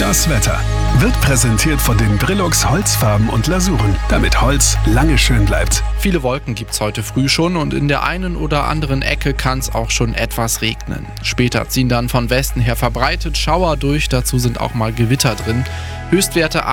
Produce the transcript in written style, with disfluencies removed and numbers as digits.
Das Wetter wird präsentiert von den Brilux Holzfarben und Lasuren, damit Holz lange schön bleibt. Viele Wolken gibt's heute früh schon und in der einen oder anderen Ecke kann es auch schon etwas regnen. Später ziehen dann von Westen her verbreitet Schauer durch, dazu sind auch mal Gewitter drin. Höchstwerte